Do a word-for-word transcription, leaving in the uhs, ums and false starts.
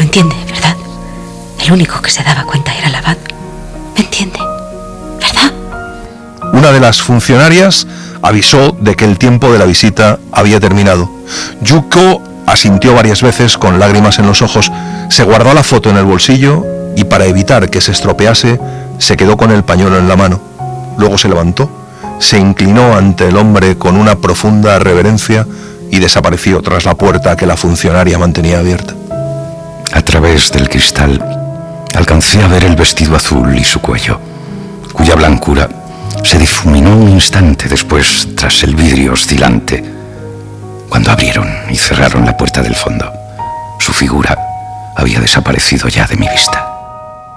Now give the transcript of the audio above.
entiende, ¿verdad? El único que se daba cuenta era el abad. ¿Me entiende? ¿Verdad? Una de las funcionarias avisó de que el tiempo de la visita había terminado. Yuko asintió varias veces con lágrimas en los ojos, se guardó la foto en el bolsillo y, para evitar que se estropease, se quedó con el pañuelo en la mano. Luego se levantó, se inclinó ante el hombre con una profunda reverencia y desapareció tras la puerta que la funcionaria mantenía abierta. A través del cristal alcancé a ver el vestido azul y su cuello, cuya blancura se difuminó un instante después tras el vidrio oscilante, cuando abrieron y cerraron la puerta del fondo. Su figura había desaparecido ya de mi vista.